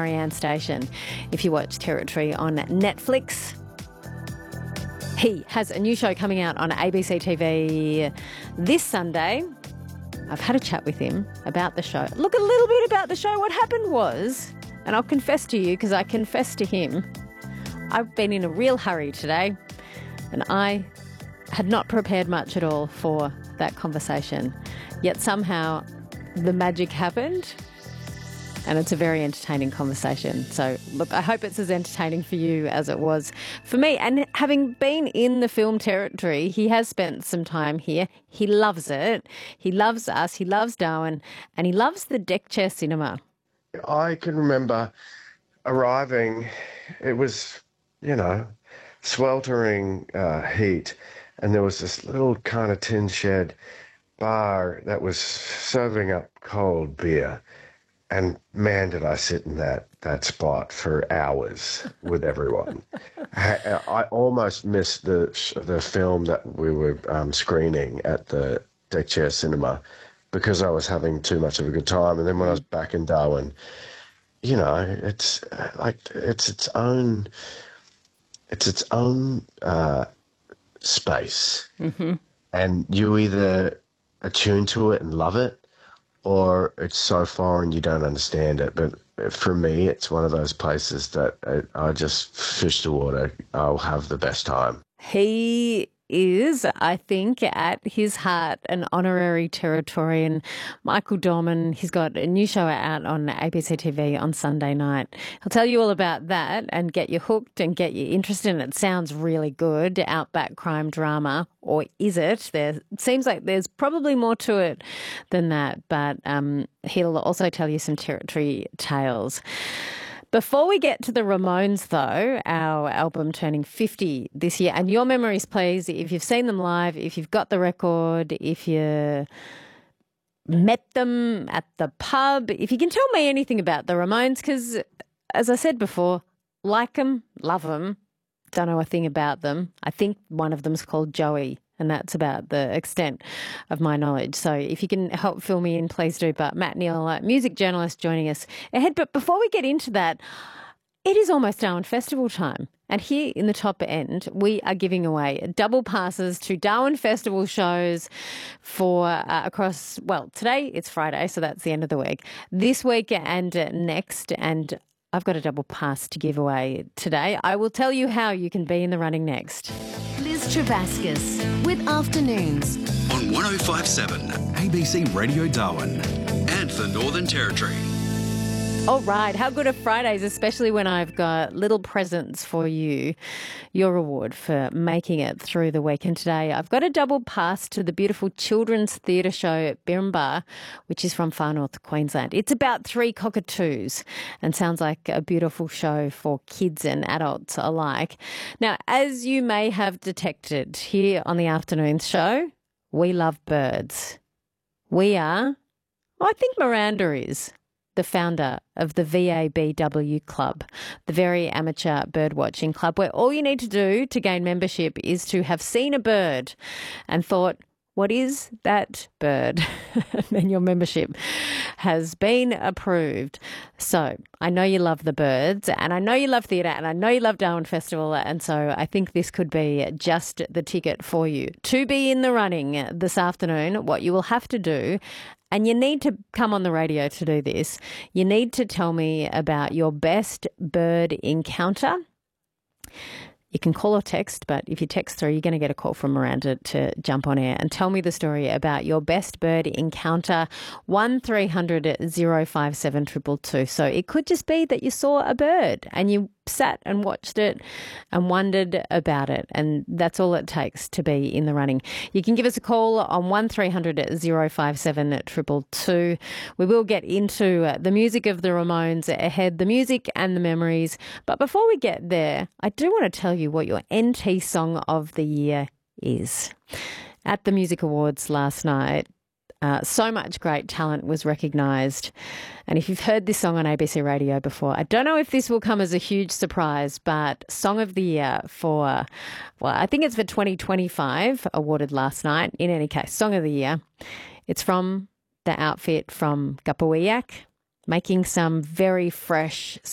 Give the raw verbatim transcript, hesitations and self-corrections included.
Marianne Station. If you watch Territory on Netflix, he has a new show coming out on A B C T V this Sunday. I've had a chat with him about the show. Look, a little bit about the show. What happened was, and I'll confess to you because I confessed to him, I've been in a real hurry today and I had not prepared much at all for that conversation. Yet somehow the magic happened and it's a very entertaining conversation. So, look, I hope it's as entertaining for you as it was for me. And having been in the film territory, he has spent some time here. He loves it. He loves us. He loves Darwin. And he loves the deck chair cinema. I can remember arriving, it was, you know, sweltering uh, heat. And there was this little kind of tin shed bar that was serving up cold beer. And man, did I sit in that, that spot for hours with everyone. I, I almost missed the the film that we were um, screening at the Deck Chair Cinema because I was having too much of a good time. And then when I was back in Darwin, you know, it's like it's its own, it's its own uh, space, mm-hmm. and you either attune to it and love it, or it's so foreign you don't understand it. But for me, it's one of those places that I, I just fish the water. I'll have the best time. He is, I think, at his heart, an honorary Territorian. Michael Dorman, he's got a new show out on A B C T V on Sunday night. He'll tell you all about that and get you hooked and get you interested. And it sounds really good, outback crime drama. Or is it? There seems like there's probably more to it than that. But um, he'll also tell you some territory tales. Before we get to the Ramones, though, our album turning fifty this year, and your memories, please, if you've seen them live, if you've got the record, if you met them at the pub, if you can tell me anything about the Ramones, because, as I said before, like them, love them, don't know a thing about them. I think one of them's called Joey, and that's about the extent of my knowledge. So if you can help fill me in, please do. But Matt Neal, uh, music journalist, joining us ahead. But before we get into that, it is almost Darwin Festival time. And here in the top end, we are giving away double passes to Darwin Festival shows for uh, across, well, today it's Friday, so that's the end of the week. This week and uh, next, and I've got a double pass to give away today. I will tell you how you can be in the running next. Liz Travascus with Afternoons on one oh five point seven A B C Radio Darwin and the Northern Territory. All right. How good are Fridays, especially when I've got little presents for you, your reward for making it through the week. And today I've got a double pass to the beautiful children's theatre show at Birrambah, which is from far north Queensland. It's about three cockatoos and sounds like a beautiful show for kids and adults alike. Now, as you may have detected here on the afternoon show, we love birds. We are, well, I think Miranda is, the founder of the V A B W Club, the very amateur bird watching club, where all you need to do to gain membership is to have seen a bird and thought, what is that bird? Then your membership has been approved. So I know you love the birds and I know you love theatre and I know you love Darwin Festival, and so I think this could be just the ticket for you. To be in the running this afternoon, what you will have to do, and you need to come on the radio to do this, you need to tell me about your best bird encounter. You can call or text, but if you text through, you're going to get a call from Miranda to jump on air and tell me the story about your best bird encounter. one three hundred oh five seven two two two. So it could just be that you saw a bird and you sat and watched it and wondered about it, and that's all it takes to be in the running. You can give us a call on one three hundred oh five seven two two two. We will get into the music of the Ramones ahead, the music and the memories. But before we get there, I do want to tell you what your N T Song of the Year is. At the Music Awards last night, Uh, so much great talent was recognised. And if you've heard this song on A B C Radio before, I don't know if this will come as a huge surprise, but Song of the Year for, well, I think it's for twenty twenty-five, awarded last night. In any case, Song of the Year. It's from the outfit from Gapawiyak, making some very fresh